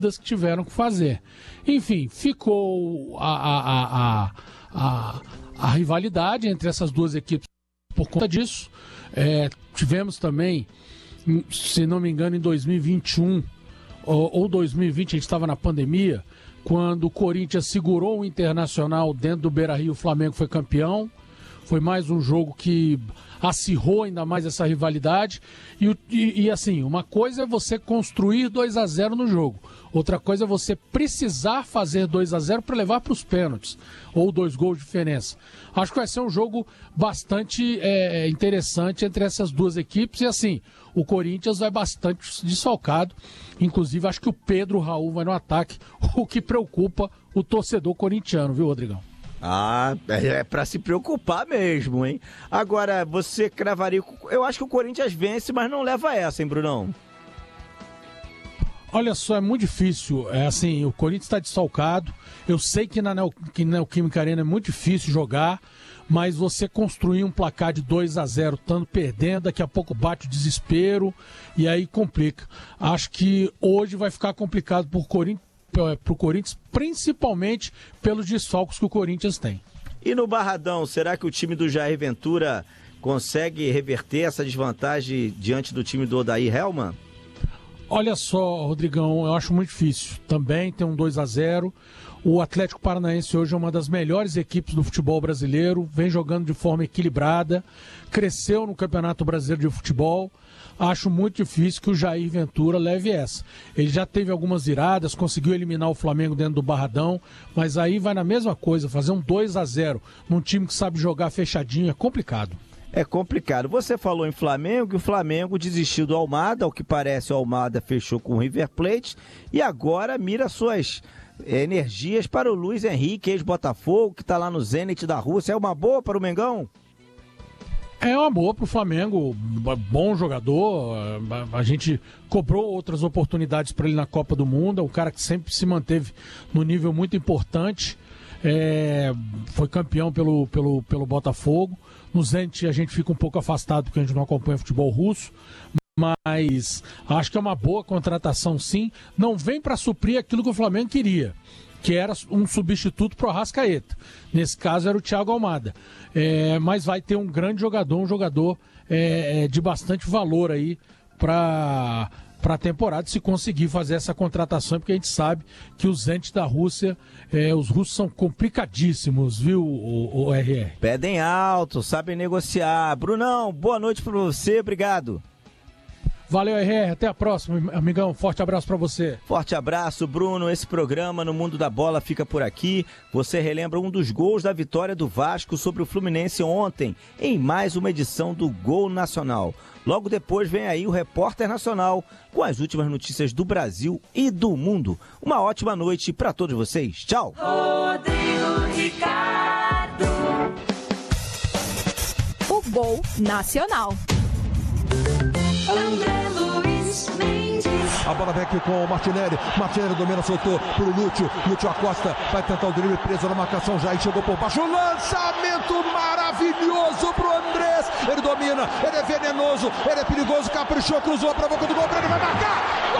que tiveram que fazer. Enfim, ficou a rivalidade entre essas duas equipes por conta disso. Tivemos também, se não me engano, em 2021 ou 2020, a gente estava na pandemia, quando o Corinthians segurou o Internacional dentro do Beira-Rio, o Flamengo foi campeão. Foi mais um jogo que acirrou ainda mais essa rivalidade. E assim, uma coisa é você construir 2-0 no jogo. Outra coisa é você precisar fazer 2-0 para levar para os pênaltis. Ou 2 gols de diferença. Acho que vai ser um jogo bastante interessante entre essas duas equipes. E assim, o Corinthians vai bastante desfalcado. Inclusive, acho que o Pedro Raul vai no ataque. O que preocupa o torcedor corintiano, viu, Rodrigão? É pra se preocupar mesmo, hein? Agora, você cravaria... Eu acho que o Corinthians vence, mas não leva essa, hein, Brunão? Olha só, é muito difícil. Assim, o Corinthians está desfalcado. Eu sei que na Neoquímica Arena é muito difícil jogar, mas você construir um placar de 2-0, estando perdendo, daqui a pouco bate o desespero e aí complica. Acho que hoje vai ficar complicado pro Corinthians, principalmente pelos desfalques que o Corinthians tem. E no Barradão, será que o time do Jair Ventura consegue reverter essa desvantagem diante do time do Odair Hellmann? Olha só, Rodrigão, eu acho muito difícil. Também tem um 2-0. O Atlético Paranaense hoje é uma das melhores equipes do futebol brasileiro, vem jogando de forma equilibrada, cresceu no Campeonato Brasileiro de Futebol. Acho muito difícil que o Jair Ventura leve essa. Ele já teve algumas viradas, conseguiu eliminar o Flamengo dentro do Barradão, mas aí vai na mesma coisa, fazer um 2-0 num time que sabe jogar fechadinho é complicado. É complicado. Você falou em Flamengo, e o Flamengo desistiu do Almada, ao que parece o Almada fechou com o River Plate, e agora mira suas energias para o Luiz Henrique, ex-Botafogo, que está lá no Zenit da Rússia. É uma boa para o Mengão? É uma boa para o Flamengo, bom jogador, a gente cobrou outras oportunidades para ele na Copa do Mundo, é um cara que sempre se manteve no nível muito importante, foi campeão pelo Botafogo. No Zenit a gente fica um pouco afastado porque a gente não acompanha futebol russo, mas acho que é uma boa contratação sim, não vem para suprir aquilo que o Flamengo queria, que era um substituto pro Arrascaeta. Nesse caso era o Thiago Almada. Mas vai ter um grande jogador, um jogador de bastante valor aí para a temporada, se conseguir fazer essa contratação, porque a gente sabe que o Zenit da Rússia, os russos são complicadíssimos, viu, o RR? Pedem alto, sabem negociar. Brunão, boa noite para você, obrigado. Valeu, RR, até a próxima, amigão, forte abraço pra você. Forte abraço, Bruno, esse programa No Mundo da Bola fica por aqui. Você relembra um dos gols da vitória do Vasco sobre o Fluminense ontem, em mais uma edição do Gol Nacional. Logo depois vem aí o Repórter Nacional, com as últimas notícias do Brasil e do mundo. Uma ótima noite pra todos vocês, tchau! Rodrigo Ricardo. O Gol Nacional. André Luiz Mendes. A bola vem aqui com o Martinelli. Martinelli domina, soltou pro Lúcio. Lúcio Acosta vai tentar o drible, preso na marcação. Já chegou por baixo. Lançamento maravilhoso pro Andrés. Ele domina, ele é venenoso, ele é perigoso. Caprichou, cruzou pra boca do gol. Ele vai marcar.